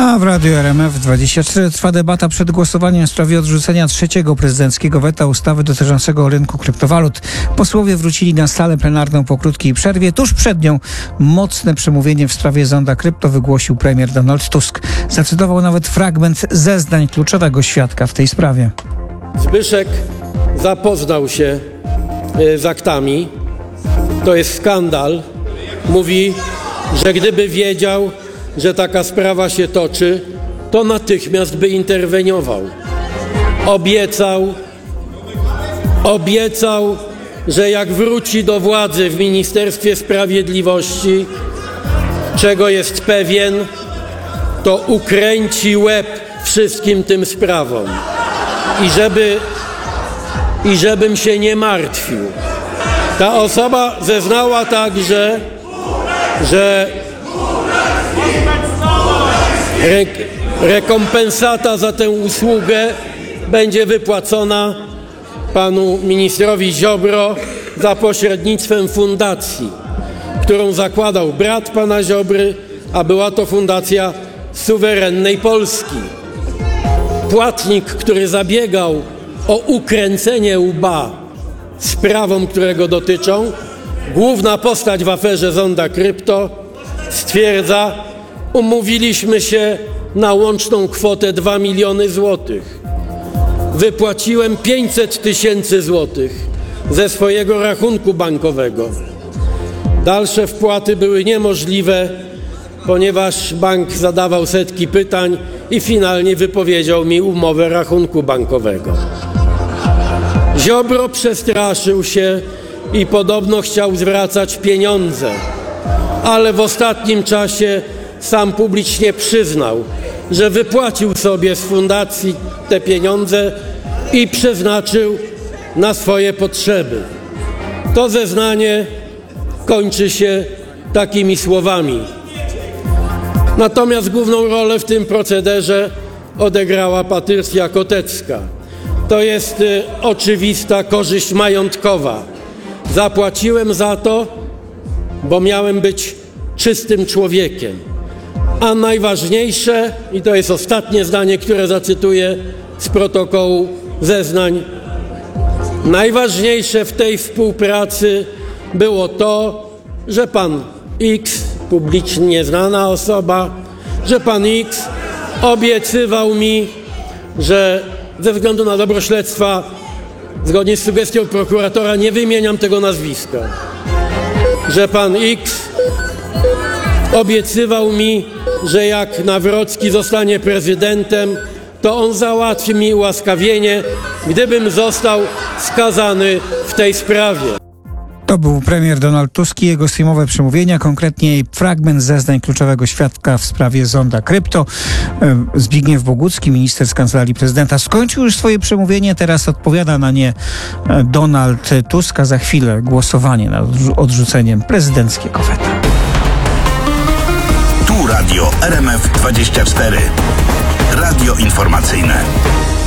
A w Radiu RMF24 trwa debata przed głosowaniem w sprawie odrzucenia trzeciego prezydenckiego weta ustawy dotyczącego rynku kryptowalut. Posłowie wrócili na salę plenarną po krótkiej przerwie. Tuż przed nią mocne przemówienie w sprawie zonda krypto wygłosił premier Donald Tusk. Zacytował nawet fragment zeznań kluczowego świadka w tej sprawie. Zbyszek zapoznał się z aktami. To jest skandal. Mówi, że gdyby wiedział, że taka sprawa się toczy, to natychmiast by interweniował. Obiecał, że jak wróci do władzy w Ministerstwie Sprawiedliwości, czego jest pewien, to ukręci łeb wszystkim tym sprawom. I żebym się nie martwił. Ta osoba zeznała także, że rekompensata za tę usługę będzie wypłacona panu ministrowi Ziobro za pośrednictwem fundacji, którą zakładał brat pana Ziobry, a była to Fundacja Suwerennej Polski. Płatnik, który zabiegał o ukręcenie łba sprawom, które go dotyczą, główna postać w aferze zonda krypto, stwierdza: umówiliśmy się na łączną kwotę 2 miliony złotych. Wypłaciłem 500 000 złotych ze swojego rachunku bankowego. Dalsze wpłaty były niemożliwe, ponieważ bank zadawał setki pytań i finalnie wypowiedział mi umowę rachunku bankowego. Ziobro przestraszył się i podobno chciał zwracać pieniądze, ale w ostatnim czasie sam publicznie przyznał, że wypłacił sobie z fundacji te pieniądze i przeznaczył na swoje potrzeby. To zeznanie kończy się takimi słowami. Natomiast główną rolę w tym procederze odegrała Patrycja Kotecka. To jest oczywista korzyść majątkowa. Zapłaciłem za to, bo miałem być czystym człowiekiem. A najważniejsze, i to jest ostatnie zdanie, które zacytuję z protokołu zeznań, najważniejsze w tej współpracy było to, że pan X, publicznie znana osoba, że pan X obiecywał mi, że ze względu na dobro śledztwa, zgodnie z sugestią prokuratora, nie wymieniam tego nazwiska, że pan X obiecywał mi, że jak Nawrocki zostanie prezydentem, to on załatwi mi ułaskawienie, gdybym został skazany w tej sprawie. To był premier Donald Tusk i jego sejmowe przemówienia, konkretnie fragment zeznań kluczowego świadka w sprawie zonda krypto. Zbigniew Bogucki, minister z Kancelarii Prezydenta, skończył już swoje przemówienie, teraz odpowiada na nie Donald Tusk, a za chwilę głosowanie nad odrzuceniem prezydenckiego weta. Tu Radio RMF24. Radio informacyjne.